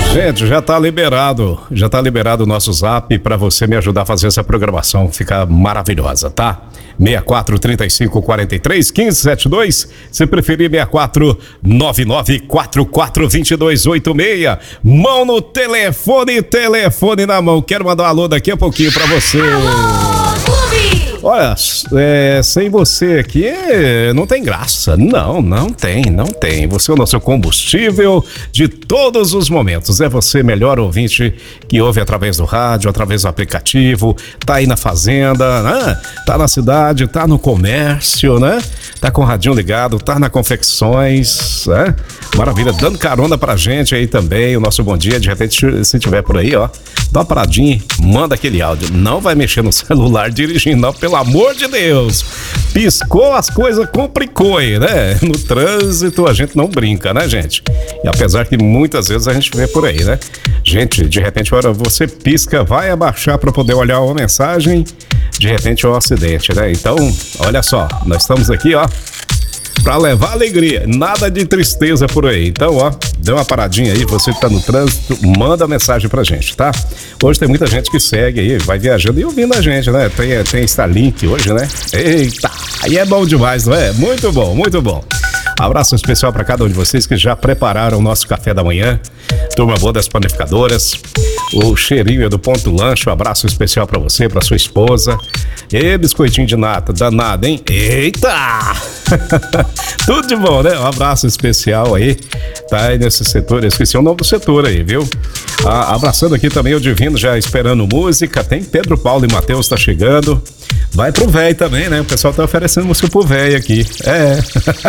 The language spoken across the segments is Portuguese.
Gente, já tá liberado o nosso zap para você me ajudar a fazer essa programação ficar maravilhosa, tá? 64 35 43 15 72, se preferir 64 99 44 22 86. Mão no telefone na mão. Quero mandar um alô daqui a pouquinho para você. Olha, sem você aqui não tem graça. Não tem. Você é o nosso combustível de todos os momentos. É você, melhor ouvinte, que ouve através do rádio, através do aplicativo, tá aí na fazenda, né? Tá na cidade, tá no comércio, né? Tá com o radinho ligado, tá na confecções, né? Maravilha, dando carona pra gente aí também, o nosso bom dia. De repente, se tiver por aí, ó, dá uma paradinha, manda aquele áudio. Não vai mexer no celular dirigindo, não, pelo amor de Deus. Piscou, as coisas complicou aí, né? No trânsito a gente não brinca, né, gente? E apesar que muitas vezes a gente vê por aí, né? Gente, de repente, hora você pisca, vai abaixar para poder olhar uma mensagem, de repente é um acidente, né? Então, olha só, nós estamos aqui, ó, pra levar alegria, nada de tristeza por aí. Então, ó, dê uma paradinha aí, você que tá no trânsito, manda mensagem pra gente, tá? Hoje tem muita gente que segue aí, vai viajando e ouvindo a gente, né? Tem Starlink hoje, né? Eita, aí é bom demais, não é? Muito bom, muito bom. Abraço especial para cada um de vocês que já prepararam o nosso café da manhã. Turma boa das panificadoras. O cheirinho é do Ponto Lanche. Um abraço especial para você, para sua esposa. E biscoitinho de nata, danado, hein? Eita! Tudo de bom, né? Um abraço especial aí. Tá aí nesse setor, eu esqueci o nome do setor aí, viu? Abraçando aqui também o Divino, já esperando música. Tem Pedro Paulo e Matheus, tá chegando. Vai pro véio também, né? O pessoal tá oferecendo música pro véio aqui. É.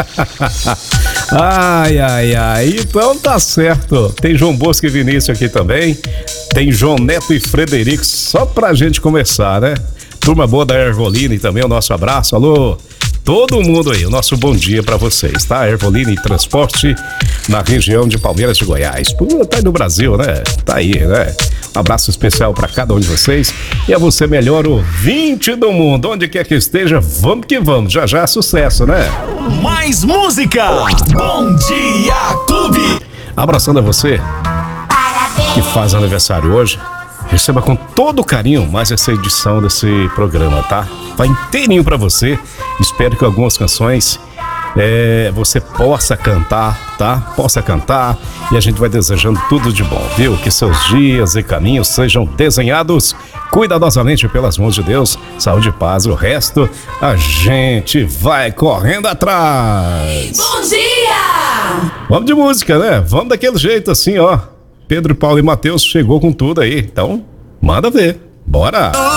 Ai. Então tá certo. Tem João Bosco e Vinícius aqui também. Tem João Neto e Frederico, só pra gente conversar, né? Turma boa da Ervoline também, o nosso abraço. Alô, todo mundo aí, o nosso bom dia pra vocês, tá? Ervoline Transporte na região de Palmeiras de Goiás. Tá aí no Brasil, né? Tá aí, né? Um abraço especial para cada um de vocês. E a você, melhor ouvinte do mundo, onde quer que esteja, vamos que vamos. Já é sucesso, né? Mais música! Bom Dia Clube! Abraçando a você que faz aniversário hoje. Receba com todo carinho mais essa edição desse programa, tá? Vai inteirinho para você. Espero que algumas canções você possa cantar, tá? Possa cantar, e a gente vai desejando tudo de bom, viu? Que seus dias e caminhos sejam desenhados cuidadosamente pelas mãos de Deus. Saúde e paz, o resto a gente vai correndo atrás. Bom dia! Vamos de música, né? Vamos daquele jeito assim, ó. Pedro, Paulo e Matheus chegou com tudo aí, então manda ver, bora!